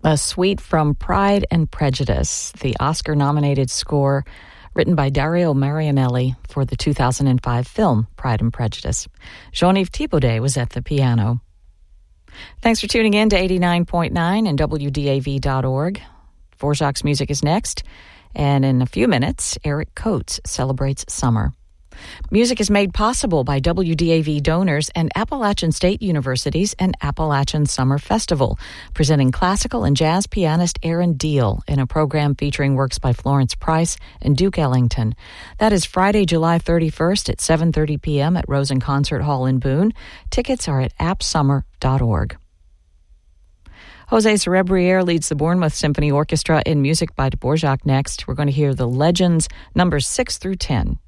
A suite from Pride and Prejudice, the Oscar-nominated score written by Dario Marianelli for the 2005 film Pride and Prejudice. Jean-Yves Thibaudet was at the piano. Thanks for tuning in to 89.9 and WDAV.org. Dvorak's music is next, and in a few minutes, Eric Coates celebrates summer. Music is made possible by WDAV donors and Appalachian State University's and Appalachian Summer Festival, presenting classical and jazz pianist Aaron Deal in a program featuring works by Florence Price and Duke Ellington. That is Friday, July 31st at 7:30 p.m. at Rosen Concert Hall in Boone. Tickets are at appsummer.org. Jose Cerebriere leads the Bournemouth Symphony Orchestra in music by Dvorak next. We're going to hear the Legends, numbers 6 through 10.